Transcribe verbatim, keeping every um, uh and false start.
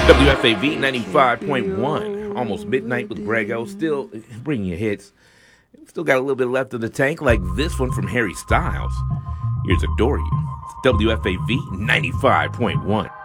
W F A V ninety-five point one, almost midnight with Grego, still bringing you hits. Still got a little bit left of the tank, like this one from Harry Styles. Here's Adore You. It's W F A V ninety-five point one.